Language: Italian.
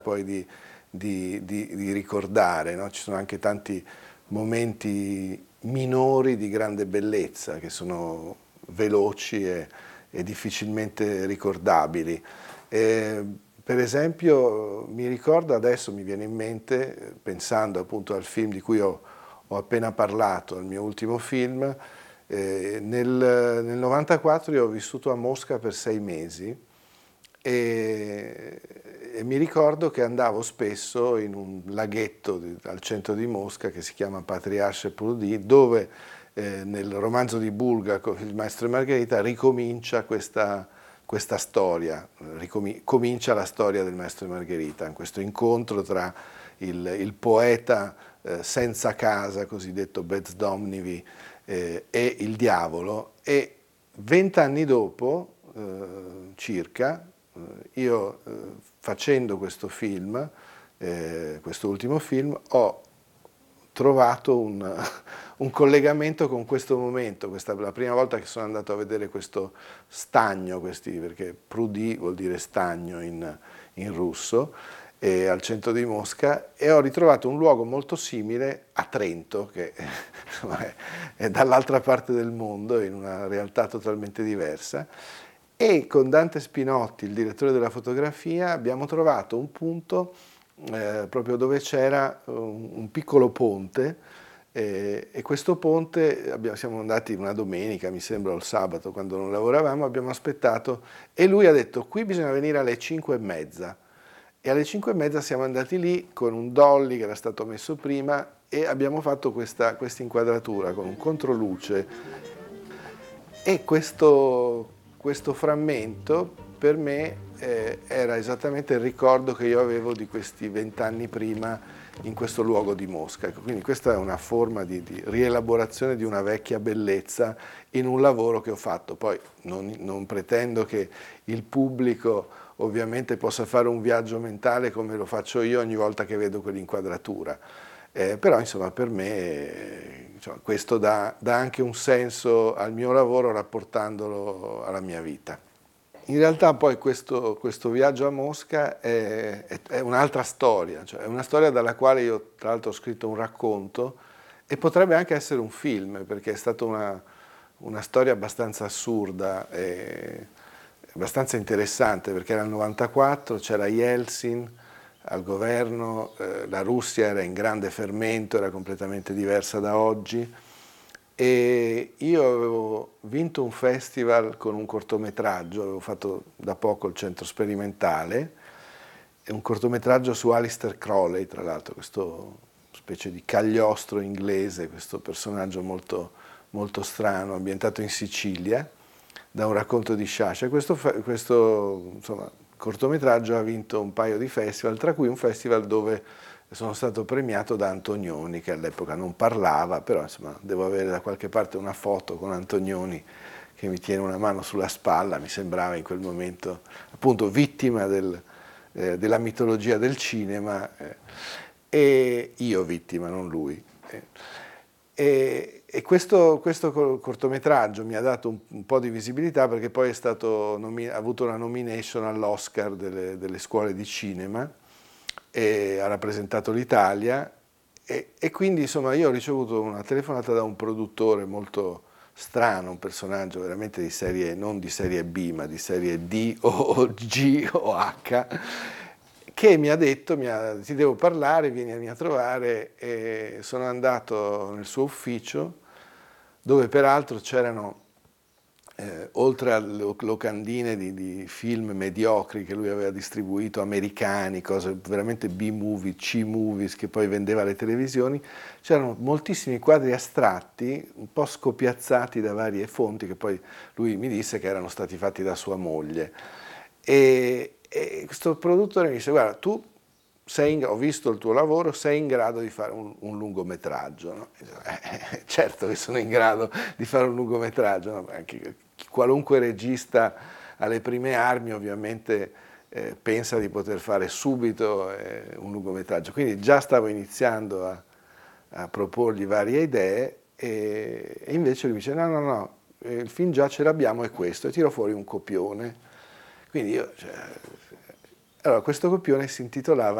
poi di ricordare, no? Ci sono anche tanti momenti minori di grande bellezza che sono veloci e difficilmente ricordabili. Per esempio mi ricordo adesso, mi viene in mente, pensando appunto al film di cui ho appena parlato, il mio ultimo film, nel 94 io ho vissuto a Mosca per 6 mesi e mi ricordo che andavo spesso in un laghetto al centro di Mosca che si chiama Patriarche Prudi, dove nel romanzo di Bulgakov, Il Maestro e Margherita, ricomincia questa storia, comincia la storia del Maestro e Margherita, questo incontro tra il poeta senza casa, cosiddetto Bezdomnivi, e il diavolo, e 20 anni dopo, circa, io facendo questo film, questo ultimo film, ho trovato un collegamento con questo momento. Questa è la prima volta che sono andato a vedere questo stagno, perché Prudi vuol dire stagno in russo, al centro di Mosca, e ho ritrovato un luogo molto simile a Trento, che insomma, è dall'altra parte del mondo, in una realtà totalmente diversa, e con Dante Spinotti, il direttore della fotografia, abbiamo trovato un punto proprio dove c'era un piccolo ponte, e questo ponte siamo andati una domenica, mi sembra, o il sabato, quando non lavoravamo, abbiamo aspettato, e lui ha detto: qui bisogna venire alle 5:30, e alle 5:30 siamo andati lì con un dolly che era stato messo prima, e abbiamo fatto questa inquadratura con un controluce, e questo frammento per me era esattamente il ricordo che io avevo di questi 20 anni prima in questo luogo di Mosca. Quindi questa è una forma di rielaborazione di una vecchia bellezza in un lavoro che ho fatto. Poi non pretendo che il pubblico ovviamente possa fare un viaggio mentale come lo faccio io ogni volta che vedo quell'inquadratura. Però insomma per me insomma, questo dà anche un senso al mio lavoro rapportandolo alla mia vita. In realtà poi questo viaggio a Mosca è un'altra storia, cioè è una storia dalla quale io tra l'altro ho scritto un racconto, e potrebbe anche essere un film, perché è stata una storia abbastanza assurda e abbastanza interessante, perché era il 94, c'era Yeltsin al governo, la Russia era in grande fermento, era completamente diversa da oggi, e io avevo vinto un festival con un cortometraggio, avevo fatto da poco il centro sperimentale, un cortometraggio su Aleister Crowley, tra l'altro, questo specie di cagliostro inglese, questo personaggio molto, molto strano, ambientato in Sicilia, da un racconto di Sciascia. Questo insomma, cortometraggio ha vinto un paio di festival, tra cui un festival dove sono stato premiato da Antonioni, che all'epoca non parlava, però insomma devo avere da qualche parte una foto con Antonioni che mi tiene una mano sulla spalla, mi sembrava in quel momento appunto vittima della mitologia del cinema, e io vittima, non lui. E questo cortometraggio mi ha dato un po' di visibilità, perché poi ha avuto una nomination all'Oscar delle scuole di cinema, e ha rappresentato l'Italia, e quindi insomma io ho ricevuto una telefonata da un produttore molto strano, un personaggio veramente di serie, non di serie B, ma di serie D o G o H, che mi ha detto: ti devo parlare, vieni a trovare. E sono andato nel suo ufficio, dove peraltro c'erano, oltre alle locandine di film mediocri che lui aveva distribuito, americani, cose veramente B-movie, C-movies che poi vendeva alle televisioni, c'erano moltissimi quadri astratti, un po' scopiazzati da varie fonti, che poi lui mi disse che erano stati fatti da sua moglie. E questo produttore mi dice: guarda, tu ho visto il tuo lavoro, sei in grado di fare un lungometraggio, no? Certo che sono in grado di fare un lungometraggio, no? Anche qualunque regista alle prime armi ovviamente pensa di poter fare subito un lungometraggio, quindi già stavo iniziando a proporgli varie idee, e invece lui mi dice: no, il film già ce l'abbiamo, è questo, e tiro fuori un copione. Quindi io, Allora, questo copione si intitolava